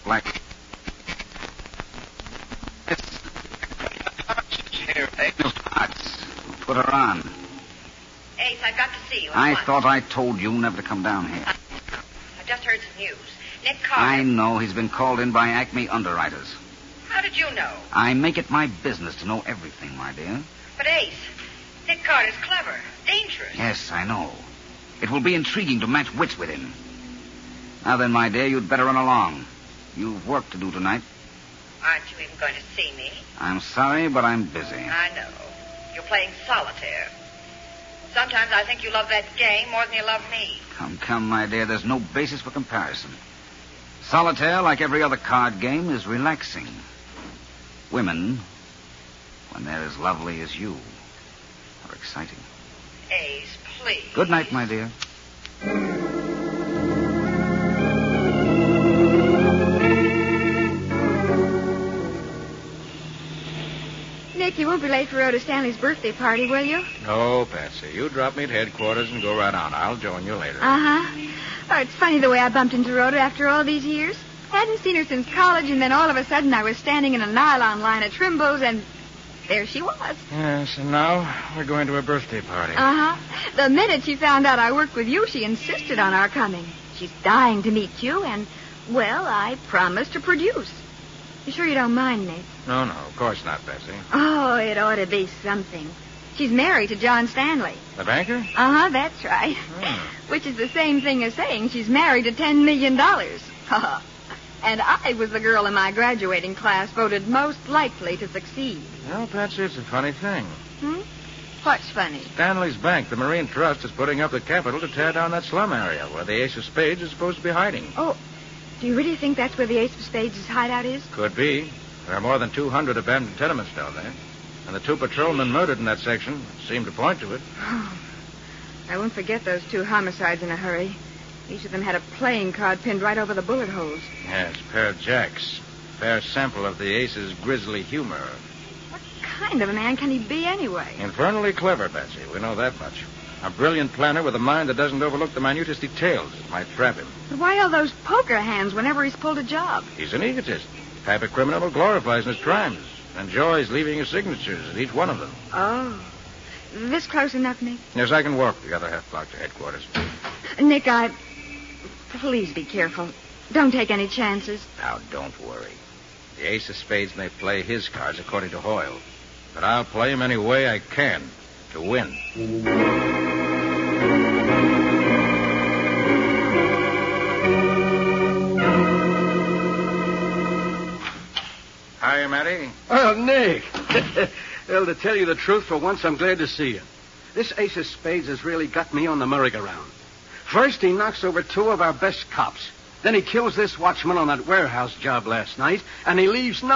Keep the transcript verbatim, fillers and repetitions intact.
black. Here, Agnes Potts. Put her on. Ace, I've got to see you. I once. thought I told you never to come down here. I just heard some news. Nick Carter. I know he's been called in by Acme underwriters. How did you know? I make it my business to know everything, my dear. But Ace, Nick Carter's clever, dangerous. Yes, I know. It will be intriguing to match wits with him. Now then, my dear, you'd better run along. You've work to do tonight. Aren't you even going to see me? I'm sorry, but I'm busy. I know. You're playing solitaire. Sometimes I think you love that game more than you love me. Come, come, my dear, there's no basis for comparison. Solitaire, like every other card game, is relaxing. Women, when they're as lovely as you, are exciting. Ace, please. Good night, my dear. Nick, you won't be late for Rhoda Stanley's birthday party, will you? No, Patsy. You drop me at headquarters and go right on. I'll join you later. Uh-huh. Oh, it's funny the way I bumped into Rhoda after all these years. Hadn't seen her since college, and then all of a sudden I was standing in a nylon line at Trimbo's, and there she was. Yes, and now we're going to a birthday party. Uh-huh. The minute she found out I worked with you, she insisted on our coming. She's dying to meet you, and, well, I promised to produce. You sure you don't mind, Nick? No, no, of course not, Patsy. Oh, it ought to be something. She's married to John Stanley. The banker? Uh-huh, that's right. Hmm. Which is the same thing as saying she's married to ten million dollars. And I was the girl in my graduating class voted most likely to succeed. Well, Patsy, it's a funny thing. Hmm? What's funny? Stanley's Bank, the Marine Trust, is putting up the capital to tear down that slum area where the Ace of Spades is supposed to be hiding. Oh, do you really think that's where the Ace of Spades' hideout is? Could be. There are more than two hundred abandoned tenements down there. And the two patrolmen murdered in that section seem to point to it. Oh, I won't forget those two homicides in a hurry. Each of them had a playing card pinned right over the bullet holes. Yes, pair of jacks. Fair sample of the Ace's grisly humor. What kind of a man can he be anyway? Infernally clever, Betsy. We know that much. A brilliant planner with a mind that doesn't overlook the minutest details that might trap him. But why all those poker hands whenever he's pulled a job? He's an egotist. The type of criminal who glorifies his crimes. Enjoys leaving his signatures at each one of them. Oh. This close enough, Nick? Yes, I can walk the other half block to headquarters. Nick, I... Please be careful. Don't take any chances. Now, don't worry. The Ace of Spades may play his cards according to Hoyle. But I'll play him any way I can to win. Hiya, Matty. Oh, Nick. Well, to tell you the truth, for once, I'm glad to see you. This Ace of Spades has really got me on the merry-go-round. First, he knocks over two of our best cops. Then he kills this watchman on that warehouse job last night, and he leaves